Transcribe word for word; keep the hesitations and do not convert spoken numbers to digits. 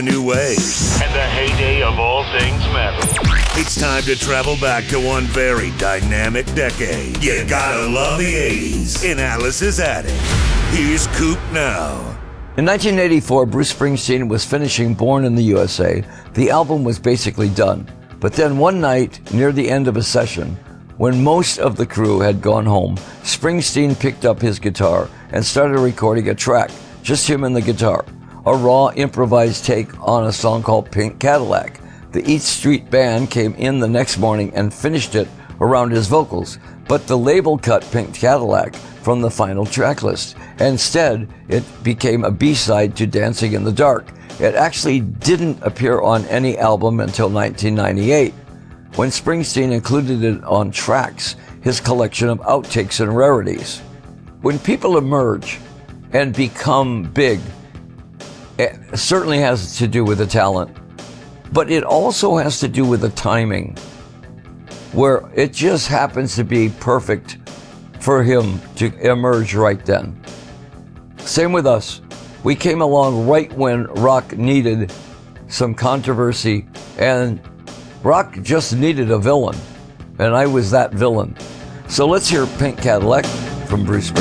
new way. And the heyday of all things metal. It's time to travel back to one very dynamic decade. You gotta love the eighties in Alice's Attic. Here's Coop now. In nineteen eighty-four, Bruce Springsteen was finishing Born in the U S A. The album was basically done. But then one night, near the end of a session, when most of the crew had gone home, Springsteen picked up his guitar and started recording a track, just him and the guitar. A raw, improvised take on a song called Pink Cadillac. The East Street Band came in the next morning and finished it around his vocals, but the label cut Pink Cadillac from the final track list. Instead, it became a B-side to Dancing in the Dark. It actually didn't appear on any album until nineteen ninety-eight, when Springsteen included it on Tracks, his collection of outtakes and rarities. When people emerge and become big, it certainly has to do with the talent, but it also has to do with the timing, where it just happens to be perfect for him to emerge right then. Same with us. We came along right when rock needed some controversy, and rock just needed a villain, and I was that villain. So let's hear Pink Cadillac from Bruce Springsteen.